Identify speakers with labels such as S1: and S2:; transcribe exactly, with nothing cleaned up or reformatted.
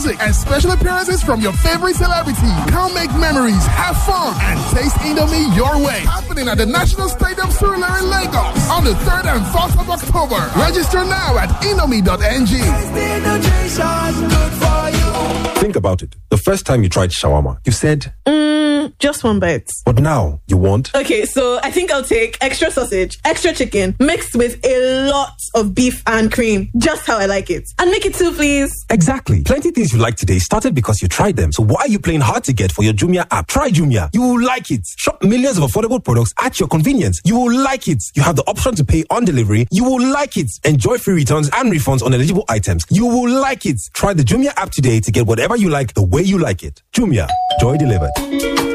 S1: and special appearances from your favorite celebrity. Come make memories, have fun, and taste Indomie your way. Happening at the National Stadium, Surulere, Lagos on the third and fourth of October. Register now at indomie dot n g.
S2: Think about it. The first time you tried shawarma, you said,
S3: mm, just one bite.
S2: But now you want?
S3: Okay, so I think I'll take extra sausage, extra chicken, mixed with a lot of beef and cream. Just how I like it. And make it two, please.
S2: Exactly. Plenty things you like today started because you tried them. So why are you playing hard to get for your Jumia app? Try Jumia. You will like it. Shop millions of affordable products at your convenience. You will like it. You have the option to pay on delivery. You will like it. Enjoy free returns and refunds on eligible items. You will like it. Try the Jumia app today to get whatever you like the way you like it. Jumia. Joy delivered.